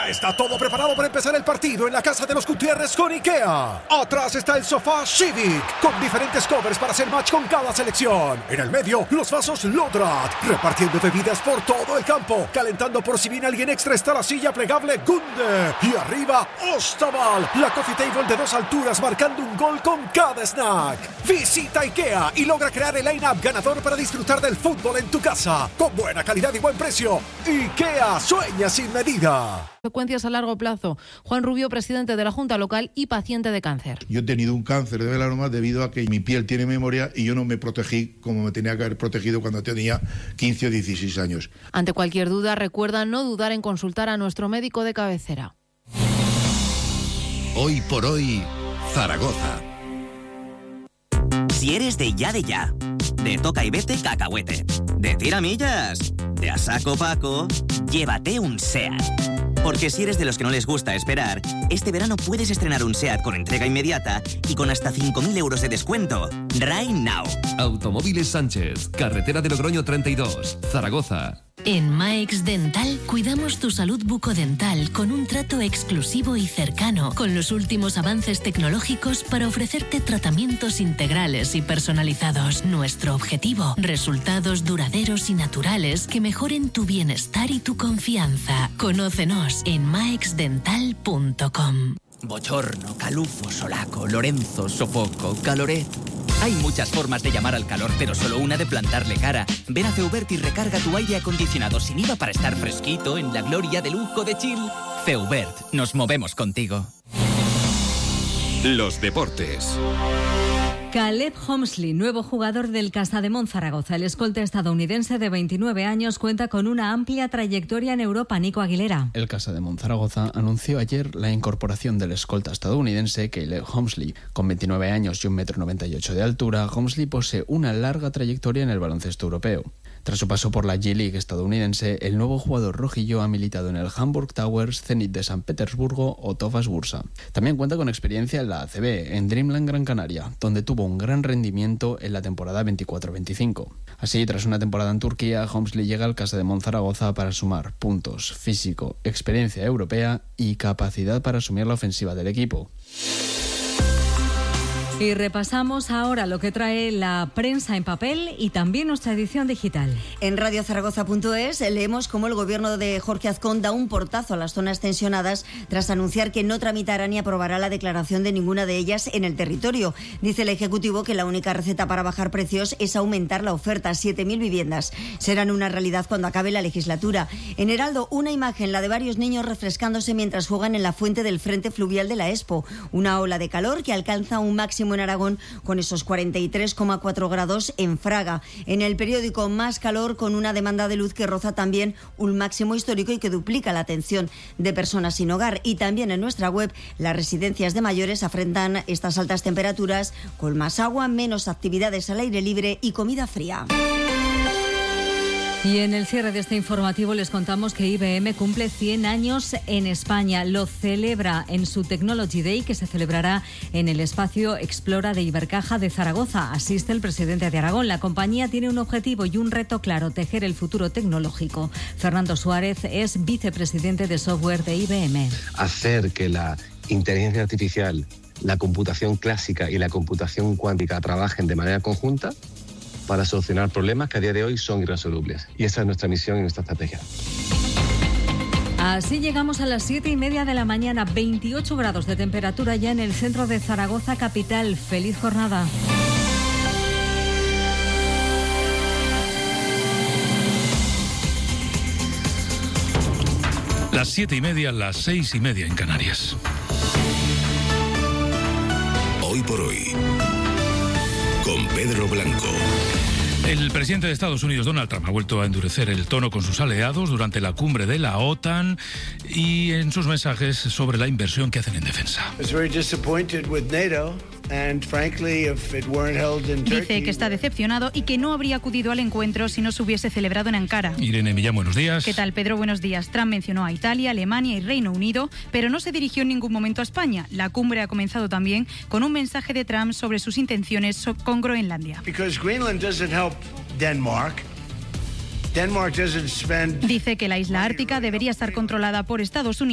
Ya está todo preparado para empezar el partido en la casa de los Gutiérrez con IKEA. Atrás está el sofá Civic, con diferentes covers para hacer match con cada selección. En el medio, los vasos Lodrat, repartiendo bebidas por todo el campo. Calentando por si viene alguien extra está la silla plegable Gunde. Y arriba, Ostaval, la coffee table de 2 alturas marcando un gol con cada snack. Visita IKEA y logra crear el line-up ganador para disfrutar del fútbol en tu casa. Con buena calidad y buen precio. IKEA, sueña sin medida. Consecuencias a largo plazo. Juan Rubio, presidente de la Junta Local y paciente de cáncer. Yo he tenido un cáncer de melanoma debido a que mi piel tiene memoria y yo no me protegí como me tenía que haber protegido cuando tenía 15 o 16 años. Ante cualquier duda, recuerda no dudar en consultar a nuestro médico de cabecera. Hoy por hoy, Zaragoza. Si eres de ya, de toca y vete cacahuete, de tiramillas, de a saco Paco, llévate un SEAT. Porque si eres de los que no les gusta esperar, este verano puedes estrenar un SEAT con entrega inmediata y con hasta 5.000 euros de descuento. Right now. Automóviles Sánchez, carretera de Logroño 32, Zaragoza. En Maex Dental cuidamos tu salud bucodental con un trato exclusivo y cercano, con los últimos avances tecnológicos para ofrecerte tratamientos integrales y personalizados. Nuestro objetivo, resultados duraderos y naturales que mejoren tu bienestar y tu confianza. Conócenos en maexdental.com. Bochorno, calufo, solaco, Lorenzo, sofoco, caloret. Hay muchas formas de llamar al calor, pero solo una de plantarle cara. Ven a Feubert y recarga tu aire acondicionado sin IVA para estar fresquito en la gloria de lujo de Chill. Feubert, nos movemos contigo. Los deportes. Caleb Homsley, nuevo jugador del Casademont Zaragoza. El escolta estadounidense de 29 años cuenta con una amplia trayectoria en Europa. Nico Aguilera. El Casademont Zaragoza anunció ayer la incorporación del escolta estadounidense Caleb Homsley. Con 29 años y 1,98 m de altura, Homsley posee una larga trayectoria en el baloncesto europeo. Tras su paso por la G-League estadounidense, el nuevo jugador rojillo ha militado en el Hamburg Towers, Zenit de San Petersburgo o Tofas Bursa. También cuenta con experiencia en la ACB, en Dreamland Gran Canaria, donde tuvo un gran rendimiento en la temporada 24-25. Así, tras una temporada en Turquía, Homsley llega al Casademont Zaragoza para sumar puntos, físico, experiencia europea y capacidad para asumir la ofensiva del equipo. Y repasamos ahora lo que trae la prensa en papel y también nuestra edición digital. En radiozaragoza.es leemos cómo el gobierno de Jorge Azcón da un portazo a las zonas tensionadas tras anunciar que no tramitará ni aprobará la declaración de ninguna de ellas en el territorio. Dice el Ejecutivo que la única receta para bajar precios es aumentar la oferta. 7.000 viviendas serán una realidad cuando acabe la legislatura. En Heraldo, una imagen, la de varios niños refrescándose mientras juegan en la fuente del frente fluvial de la Expo. Una ola de calor que alcanza un máximo en Aragón con esos 43,4 grados en Fraga. En el periódico, más calor con una demanda de luz que roza también un máximo histórico y que duplica la atención de personas sin hogar. Y también en nuestra web, las residencias de mayores afrontan estas altas temperaturas con más agua, menos actividades al aire libre y comida fría. Y en el cierre de este informativo les contamos que IBM cumple 100 años en España. Lo celebra en su Technology Day, que se celebrará en el espacio Explora de Ibercaja de Zaragoza. Asiste el presidente de Aragón. La compañía tiene un objetivo y un reto claro: tejer el futuro tecnológico. Fernando Suárez es vicepresidente de software de IBM. Hacer que la inteligencia artificial, la computación clásica y la computación cuántica trabajen de manera conjunta para solucionar problemas que a día de hoy son irresolubles. Y esa es nuestra misión y nuestra estrategia. Así llegamos a las 7:30 de la mañana, 28 grados de temperatura ya en el centro de Zaragoza capital. ¡Feliz jornada! Las 7:30, las 6:30 en Canarias. Hoy por hoy, con Pedro Blanco. El presidente de Estados Unidos, Donald Trump, ha vuelto a endurecer el tono con sus aliados durante la cumbre de la OTAN y en sus mensajes sobre la inversión que hacen en defensa. Dice que está decepcionado y que no habría acudido al encuentro si no se hubiese celebrado en Ankara. Irene Millán, buenos días. ¿Qué tal, Pedro? Buenos días. Trump mencionó a Italia, Alemania y Reino Unido, pero no se dirigió en ningún momento a España. La cumbre ha comenzado también con un mensaje de Trump sobre sus intenciones con Groenlandia. Dice que la isla ártica debería estar controlada por Estados Unidos.